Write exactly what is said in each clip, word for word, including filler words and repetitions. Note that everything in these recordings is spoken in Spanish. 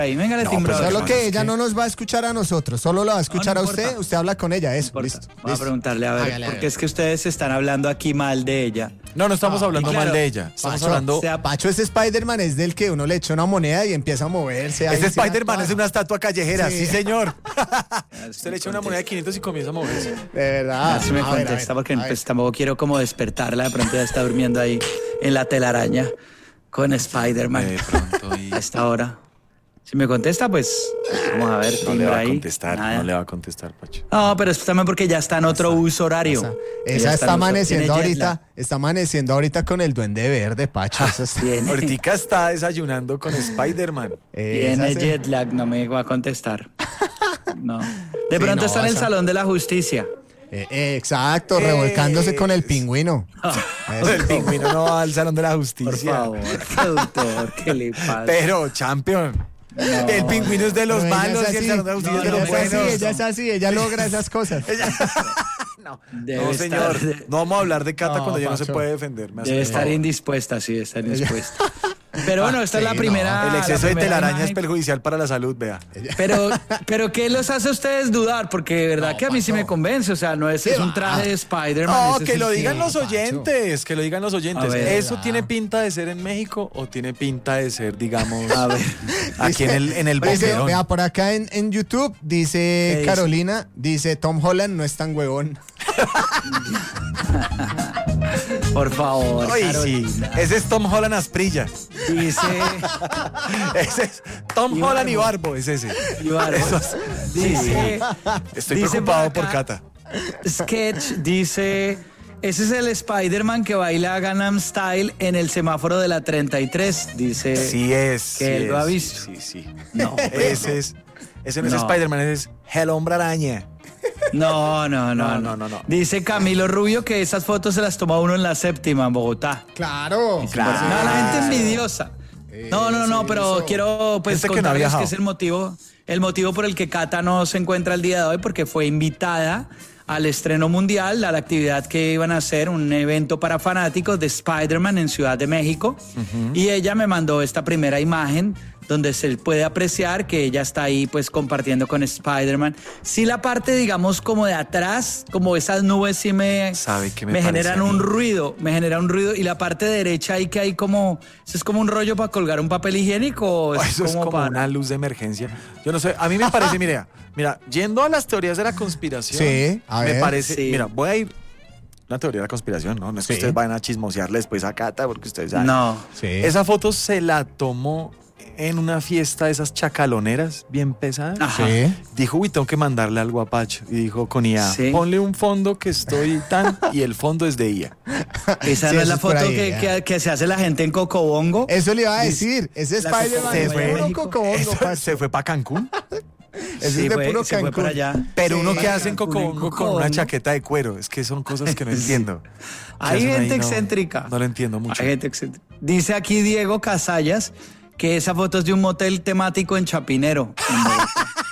ahí, venga, le No, timbro. pues, Solo que ella no nos va a escuchar a nosotros, solo la va a escuchar No, no a usted, importa. usted habla con ella, eso, No listo. importa. Voy a listo. preguntarle a ver, Hágale, porque hágale. es que ustedes están hablando aquí mal de ella. No, no estamos No, hablando y claro, mal de ella. Estamos Pacho, hablando... o sea, Pacho, ese Spider-Man es del que uno le echa una moneda y empieza a moverse. ahí Este se va Spider-Man toda. es una estatua callejera, sí, Sí. señor. Usted Usted le echa una moneda de quinientos y comienza a moverse. De verdad. Así me A ver, a ver, contesta, porque a ver. pues, tampoco quiero como despertarla, de pronto ya está durmiendo ahí en la telaraña con Spider-Man De pronto y... a esta hora. Si me contesta, pues vamos a ver. No le timbra va a ahí. contestar, Nada. no le va a contestar, Pacho. No, pero es también porque ya está en otro uso horario. Esa, Ella esa en está uso- amaneciendo tiene jet lag. ahorita, está amaneciendo ahorita con el duende verde, Pacho. Esa está- Tiene, Ahorita está desayunando con Spider-Man. esa tiene se- jet lag, no me va a contestar. No. De Sí, pronto no, está en el esa- Salón de la Justicia. Eh, eh, exacto, revolcándose con el pingüino. El pingüino no va al Salón de la Por Justicia. favor, qué doctor, ¿qué le pasa? Pero, champion. El pingüino es de los Pero ella malos es y el así, Salón de la Justicia no, es de ella los es así, buenos. ella es así, ella logra esas cosas. Debe No, señor. estar- No vamos a hablar de Cata No, cuando ya no se Pacho. puede defender. Me hace Debe el estar favor. indispuesta, sí, está indispuesta. Pero bueno, esta Sí, es la no. primera. El la exceso de primera telaraña es imagen. perjudicial para la salud, vea. Pero, pero ¿qué los hace a ustedes dudar? Porque de verdad No, que a mí sí Pacho. me convence. O sea, no es, ¿Qué es un va? traje de Spider-Man. No, ese que es lo el digan los Pacho. oyentes, que lo digan los oyentes. A ver. ¿Eso Ah. tiene pinta de ser en México o tiene pinta de ser, digamos, A ver. aquí en el, en el Dice, boquerón? vea, por acá en, en YouTube dice dice? Carolina, dice Tom Holland no es tan huevón. Por favor. Ay, sí. Carolina. Ese es Tom Holland Asprilla. Dice. Ese es Tom Y Holland y Barbo. Barbo, es ese. Y Barbo. Eso es- Dice. Estoy dice preocupado por acá, Cata. Sketch dice. Ese es el Spider-Man que baila Gangnam Style en el semáforo de la treinta y tres. Dice. Sí es. que sí él lo ha es. visto. Sí, sí. No, Ese es. Ese no es No. Spider-Man, ese es El Hombre Araña. No, no, no, No, no, no, no, no. Dice Camilo Rubio que esas fotos se las toma uno en la séptima en Bogotá. Claro. Claro. No, la gente envidiosa. No, no, no, pero Eso. quiero pues Gente que no ha contarles viajado. que es el motivo, el motivo por el que Cata no se encuentra el día de hoy, porque fue invitada al estreno mundial, a la actividad que iban a hacer, un evento para fanáticos de Spider-Man en Ciudad de México. Y ella me mandó esta primera imagen donde se puede apreciar que ella está ahí pues compartiendo con Spider-Man. Sí, la parte, digamos, como de atrás, como esas nubes sí me, ¿Sabe qué me me parece generan a mí? un ruido, me genera un ruido. Y la parte derecha ahí que hay como, ¿eso es como un rollo para colgar un papel higiénico? ¿O Oh, eso es como para- una luz de emergencia. Yo no sé, a mí me parece, mira, mira, yendo a las teorías de la conspiración, Sí, a me ver. parece, Sí. mira, voy a ir una teoría de la conspiración, ¿no? No es que Sí. ustedes vayan a chismosearle después a Cata, porque ustedes saben. No. Sí. Esa foto se la tomó en una fiesta de esas chacaloneras bien pesadas. Ajá. Sí. Dijo, uy, tengo que mandarle algo a Pacho. Y dijo con I A, Sí. ponle un fondo que estoy tan, y el fondo es de I A. Esa Sí, no es eso la es por foto ahí, que, ya. que- que se hace la gente en Cocobongo. Eso le iba a decir. Ese La Spider-Man se es fue a puro México. cocobongo, Eso, Pacho. se fue para Cancún. Ese Sí, es de fue- puro se fue Cancún. para allá. Pero Sí. uno que hace en Cancún, en Cocobongo con Cocobongo. una chaqueta de cuero. Es que son cosas que no entiendo. ¿Qué Hay hacen ahí? gente No, excéntrica. No lo entiendo mucho. Hay gente excéntrica. Dice aquí Diego Casallas que esa foto es de un motel temático en Chapinero. en Bogotá.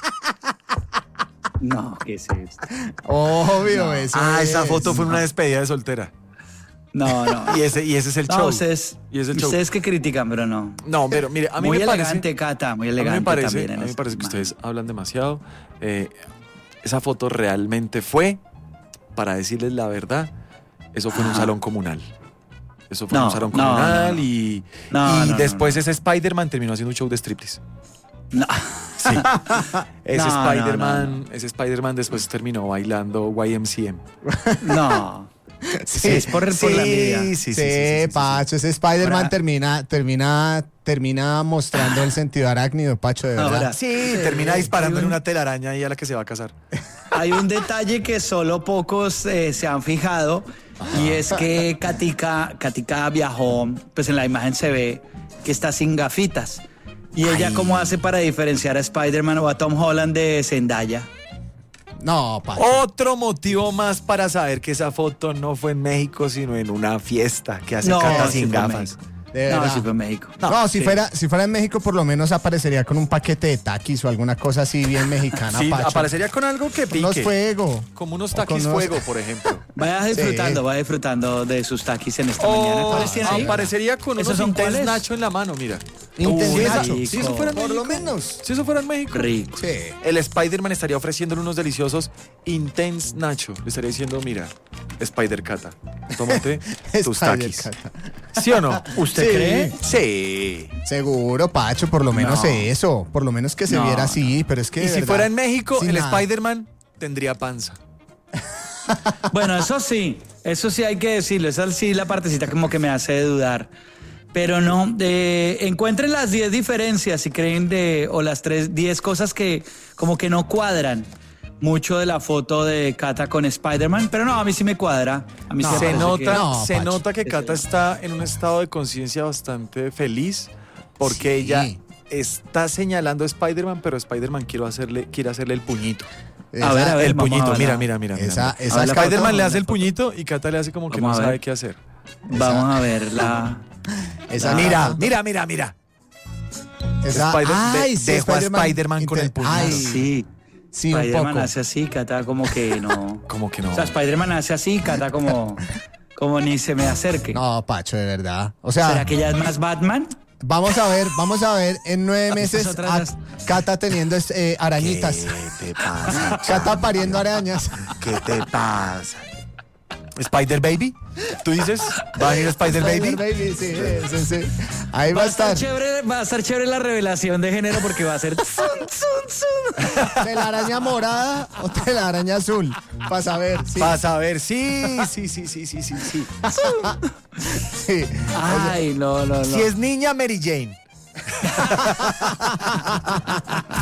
No, ¿qué es esto? Obvio, eso Ah, esa es. foto fue una despedida de soltera. No, no. Y ese, y ese es el No, show. ustedes, Y es el show. ustedes que critican, pero no. No, pero mire, a mí Muy me parece. elegante, Cata, muy a mí elegante me parece, también en a mí me esta parece que imagen. ustedes hablan demasiado. Eh, esa foto realmente fue, para decirles la verdad, eso fue en un Ajá. salón comunal. Eso fue en No, un salón no, comunal no, no. y, No, y no, no, después no. ese Spider-Man terminó haciendo un show de striptease. No. Sí. Ese No, no, Spider-Man, no, ese Spider-Man después terminó bailando Y M C M. No. Sí, es por, por la envidia. sí, Sí, sí, sí, sí, sí, sí. Pacho, ese Spider-Man Ahora- termina, termina, termina mostrando el sentido arácnido, Pacho, de verdad. Ahora- Sí, termina disparando hay en un- una telaraña ahí a la que se va a casar. Hay un detalle que solo pocos eh, se han fijado y es que Katika, Katika viajó, pues en la imagen se ve que está sin gafitas. ¿Y ella Ay. cómo hace para diferenciar a Spider-Man o a Tom Holland de Zendaya? No, Pacho. Otro motivo más para saber que esa foto no fue en México, sino en una fiesta que hace No, Cata sí sin fue en gafas. De No, verdad. sí fue en México. No, si, Sí. fuera, si fuera en México, por lo menos aparecería con un paquete de taquis o alguna cosa así bien mexicana, Sí, Pacho. aparecería con algo que Unos pique. fuego. Como unos O con taquis unos- fuego, por ejemplo. Vaya disfrutando, Sí. vaya disfrutando de sus taquis en esta mañana. O ¿Cuáles tiene ahí? aparecería con ¿Esos unos son Intense cuáles? Nacho en la mano, mira. Intense Uy, esa- Nacho. Si eso fuera en Por México. lo menos. Si eso fuera en México. Rico. Sí. El Spider-Man estaría ofreciéndole unos deliciosos Intense Nacho. Le estaría diciendo, mira, Spider Cata, tómate tus Spider taquis. Cata. ¿Sí o no? ¿Usted Sí. cree? Sí. Seguro, Pacho, por lo menos No. eso. Por lo menos que se No, viera así, pero es que. Y de si verdad, fuera en México, sin el nada. Spider-Man tendría panza. Bueno, eso sí, eso sí hay que decirlo. Esa sí la partecita como que me hace dudar. Pero no, eh, encuentren las diez diferencias si creen de, o las tres, diez cosas que como que no cuadran mucho de la foto de Cata con Spider-Man. Pero no, a mí sí me cuadra. A mí sí me Se parece nota, que- No, se Pacho. nota que Cata está en un estado de conciencia bastante feliz porque Sí. ella está señalando a Spider-Man, pero Spider-Man quiere hacerle, quiere hacerle el puñito. A ver, a ver, el vamos puñito, a mira, verla. mira, mira. mira, Esa- mira. esa A ver la Spider-Man foto, le hace la el foto. puñito y Cata le hace como que Vamos no a sabe ver. qué hacer. Vamos a ver la... Esa- Mira, mira, mira, mira. esa- Spider- Ay, de- sí, dejó a Spider-Man con el Inter- puñal. Ay, Sí, sí, un Spider-Man poco. hace así, Cata como que no... Como que no. O sea, Spider-Man hace así, Cata como, como ni se me acerque. No, Pacho, de verdad. O sea, ¿Será que ya es más Batman? vamos a ver, vamos a ver en nueve meses Estas otras- a Cata teniendo eh, arañitas. te pasa? Cata pariendo arañas. ¿Qué te pasa? ¿Spider Baby? ¿Tú dices? ¿Va a venir Spider Baby? Baby, sí, sí, sí. Ahí va Va a a estar estar. chévere, va a estar chévere la revelación de género porque va a ser... zun, zun, zun. ¿Telaraña morada o telaraña azul? Para saber, sí. Vas a ver, sí, sí, sí, sí, sí, sí, sí. Sí. Ay, no, no, no. Si es niña, Mary Jane.